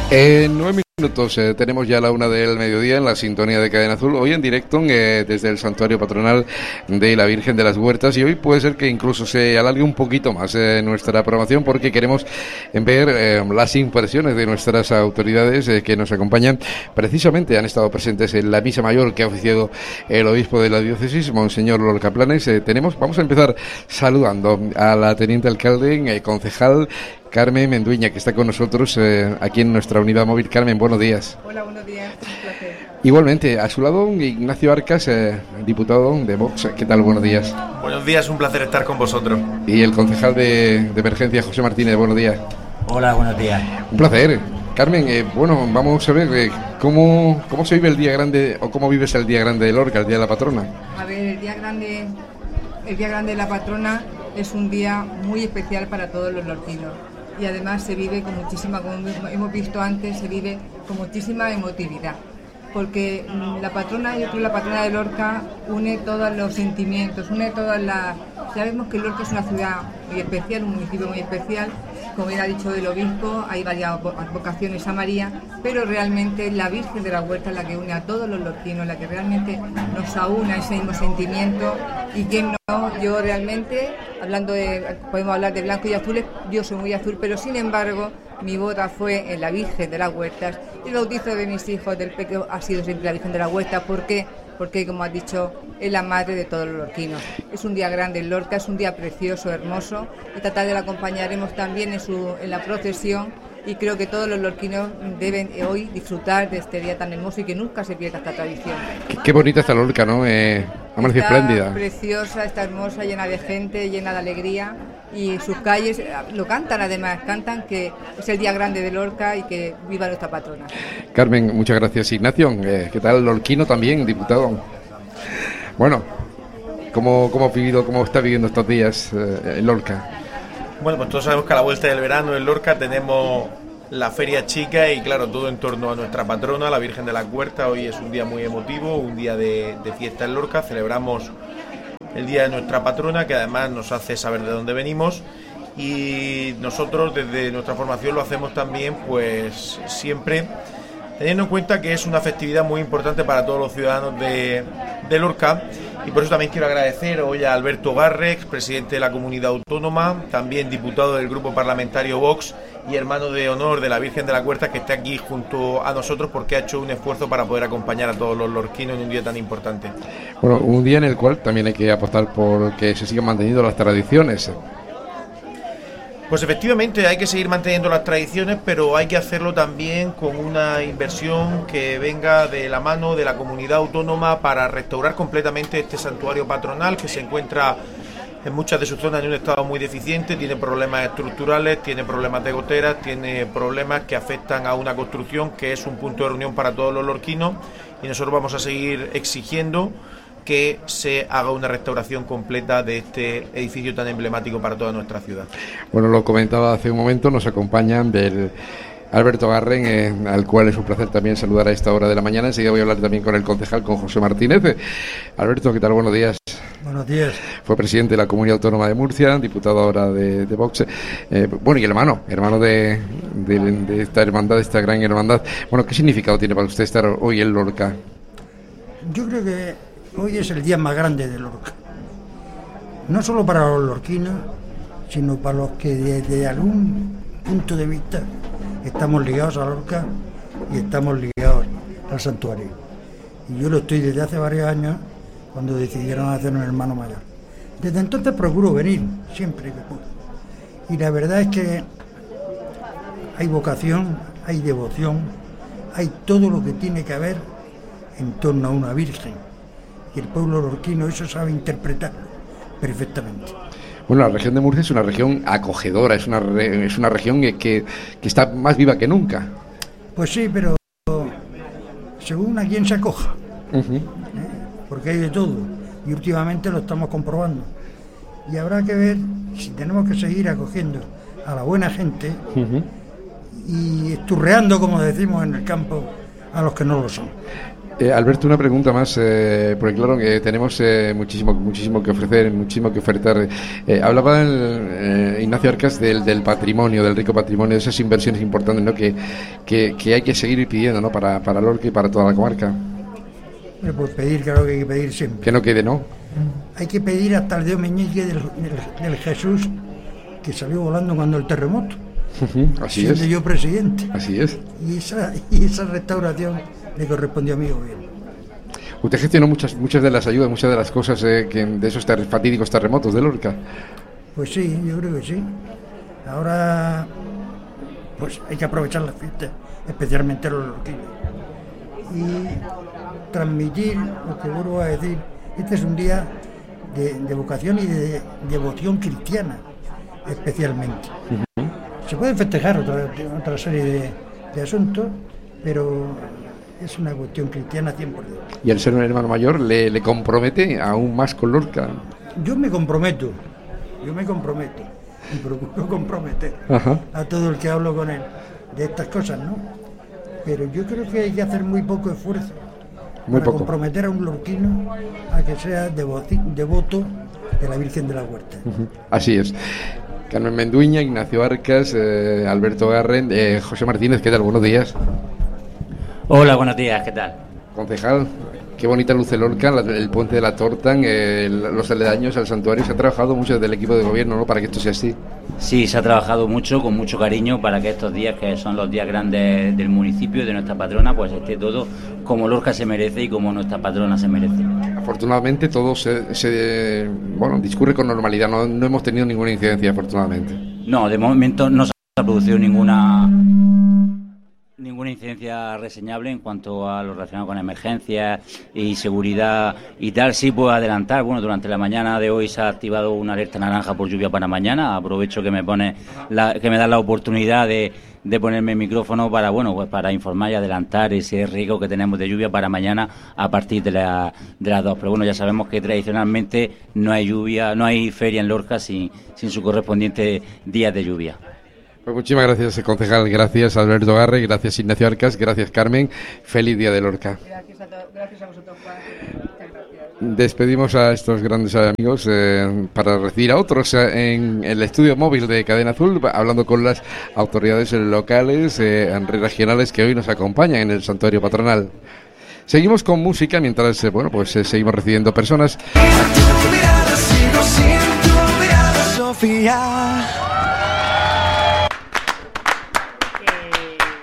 En 9 minutos tenemos ya la 1 del mediodía en la sintonía de Cadena Azul, hoy en directo desde el Santuario Patronal de la Virgen de las Huertas, y hoy puede ser que incluso se alargue un poquito más nuestra programación, porque queremos ver las impresiones de nuestras autoridades que nos acompañan. Precisamente han estado presentes en la misa mayor que ha oficiado el obispo de la diócesis, Monseñor Lorca Planes. Vamos a empezar saludando a la teniente alcalde, concejal Carmen Menduiña, que está con nosotros aquí en nuestra unidad móvil. Carmen, buenos días. Hola, buenos días, un placer. Igualmente, a su lado Ignacio Arcas, diputado de Vox. ¿Qué tal? Buenos días. Buenos días, un placer estar con vosotros. Y el concejal de emergencia, José Martínez, buenos días. Hola, buenos días. Un placer. Carmen, vamos a ver cómo se vive el día grande, o cómo vives el día grande de Lorca, el día de la patrona. A ver, el día grande de la patrona es un día muy especial para todos los lorquinos. Y además se vive con muchísima, como hemos visto antes, se vive con muchísima emotividad, porque la patrona de Lorca une todos los sentimientos, une todas las... Sabemos que Lorca es una ciudad muy especial, un municipio muy especial, como ya ha dicho el obispo, hay varias vocaciones a María, pero realmente la Virgen de la Huerta es la que une a todos los lorquinos, la que realmente nos aúna ese mismo sentimiento. Y quién no, yo realmente, podemos hablar de blanco y azules, yo soy muy azul, pero sin embargo mi boda fue en la Virgen de las Huertas, y el bautizo de mis hijos del pequeño ha sido siempre la Virgen de la Huerta. ¿Por qué? Porque, como has dicho, es la madre de todos los lorquinos. Es un día grande en Lorca, es un día precioso, hermoso. Esta tarde la acompañaremos también en la procesión, y creo que todos los lorquinos deben hoy disfrutar de este día tan hermoso y que nunca se pierda esta tradición. Qué bonita está Lorca, ¿no? Amanece espléndida. Está preciosa, está hermosa, llena de gente, llena de alegría, y sus calles lo cantan, además, cantan que es el día grande de Lorca y que viva nuestra patrona. Carmen, muchas gracias. Ignacio, ¿qué tal? Lorquino también, diputado. Bueno, ¿cómo está viviendo estos días en Lorca? Bueno, pues todos sabemos que a la vuelta del verano en Lorca tenemos la feria chica y claro, todo en torno a nuestra patrona, la Virgen de la Huertas. Hoy es un día muy emotivo, un día de fiesta en Lorca. Celebramos el día de nuestra patrona, que además nos hace saber de dónde venimos, y nosotros desde nuestra formación lo hacemos también, pues siempre teniendo en cuenta que es una festividad muy importante para todos los ciudadanos de Lorca. Y por eso también quiero agradecer hoy a Alberto Garrex, presidente de la Comunidad Autónoma, también diputado del Grupo Parlamentario Vox y hermano de honor de la Virgen de la Huerta, que está aquí junto a nosotros porque ha hecho un esfuerzo para poder acompañar a todos los lorquinos en un día tan importante. Bueno, un día en el cual también hay que apostar por que se sigan manteniendo las tradiciones. Pues efectivamente hay que seguir manteniendo las tradiciones, pero hay que hacerlo también con una inversión que venga de la mano de la comunidad autónoma para restaurar completamente este santuario patronal, que se encuentra en muchas de sus zonas en un estado muy deficiente, tiene problemas estructurales, tiene problemas de goteras, tiene problemas que afectan a una construcción que es un punto de reunión para todos los lorquinos, y nosotros vamos a seguir exigiendo que se haga una restauración completa de este edificio tan emblemático para toda nuestra ciudad. Bueno, lo comentaba hace un momento, nos acompañan del Alberto Garren, al cual es un placer también saludar a esta hora de la mañana. Enseguida voy a hablar también con el concejal, con José Martínez. Alberto, ¿qué tal? Buenos días. Buenos días. Fue presidente de la Comunidad Autónoma de Murcia, diputado ahora de Vox. Bueno, y hermano de esta hermandad, de esta gran hermandad. Bueno, ¿qué significado tiene para usted estar hoy en Lorca? Yo creo que hoy es el día más grande de Lorca, no solo para los lorquinos, sino para los que desde algún punto de vista estamos ligados a Lorca y estamos ligados al santuario. Y yo lo estoy desde hace varios años, cuando decidieron hacer un hermano mayor. Desde entonces procuro venir, siempre que puedo. Y la verdad es que hay vocación, hay devoción, hay todo lo que tiene que haber en torno a una virgen. Y el pueblo lorquino eso sabe interpretarlo perfectamente. Bueno, la región de Murcia es una región acogedora, es una región que está más viva que nunca. Pues sí, pero según a quién se acoja, porque hay de todo, y últimamente lo estamos comprobando. Y habrá que ver si tenemos que seguir acogiendo a la buena gente y esturreando, como decimos en el campo, a los que no lo son. Alberto, una pregunta más, porque claro, tenemos muchísimo que ofrecer, muchísimo que ofertar. Hablaba Ignacio Arcas del patrimonio, del rico patrimonio, de esas inversiones importantes, ¿no? que hay que seguir pidiendo, ¿no? para Lorca y para toda la comarca. Bueno, pues pedir, claro que hay que pedir siempre. Que no quede, ¿no? Hay que pedir hasta el dedo meñique del Jesús que salió volando cuando el terremoto. Así siendo es. yo presidente. Así es. Y esa restauración le correspondió a mi gobierno. Usted gestionó muchas de las ayudas, muchas de las cosas de esos fatídicos terremotos de Lorca. Pues sí, yo creo que sí. Ahora, pues hay que aprovechar las fiestas, especialmente los lorquinos. Y transmitir lo que vuelvo a decir. Este es un día de vocación y de devoción cristiana, especialmente. Se pueden festejar otra serie de asuntos, pero es una cuestión cristiana 100%. ¿Y al ser un hermano mayor le compromete aún más con Lorca? Yo me comprometo y procuro comprometer a todo el que hablo con él de estas cosas, ¿no? Pero yo creo que hay que hacer muy poco esfuerzo para comprometer a un lorquino a que sea devoto de la Virgen de la Huerta. Así es. Carmen Menduña, Ignacio Arcas, Alberto Garren, José Martínez, ¿qué tal? Buenos días. Hola, buenos días, ¿qué tal? Concejal, qué bonita luce Lorca, el puente de la Tortan, los aledaños al santuario. Se ha trabajado mucho desde el equipo de gobierno, ¿no?, para que esto sea así. Sí, se ha trabajado mucho, con mucho cariño, para que estos días, que son los días grandes del municipio, de nuestra patrona, pues esté todo como Lorca se merece y como nuestra patrona se merece. Afortunadamente todo discurre con normalidad, no hemos tenido ninguna incidencia, afortunadamente. No, de momento no se ha producido ninguna incidencia reseñable en cuanto a lo relacionado con emergencias y seguridad y tal. Sí puedo adelantar, bueno, durante la mañana de hoy se ha activado una alerta naranja por lluvia para mañana. Aprovecho que me da la oportunidad de ponerme el micrófono para, bueno, pues para informar y adelantar ese riesgo que tenemos de lluvia para mañana a partir de las 2. Pero bueno, ya sabemos que tradicionalmente no hay lluvia, no hay feria en Lorca sin su correspondiente días de lluvia. Pues muchísimas gracias, concejal. Gracias, Alberto Garre. Gracias, Ignacio Arcas. Gracias, Carmen. Feliz Día de Lorca. Gracias a vosotros, Juan. Muchas gracias. Despedimos a estos grandes amigos para recibir a otros en el estudio móvil de Cadena Azul, hablando con las autoridades locales, regionales, que hoy nos acompañan en el santuario patronal. Seguimos con música mientras, seguimos recibiendo personas. Sofía.